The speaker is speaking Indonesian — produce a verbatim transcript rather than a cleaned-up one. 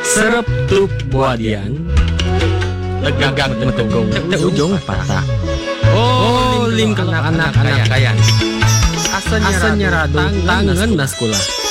Serep tup buadian Legag metegong Teu ujung patah. Oh ling anak-anak anak kaya Asalnya radu tangan nas sekolah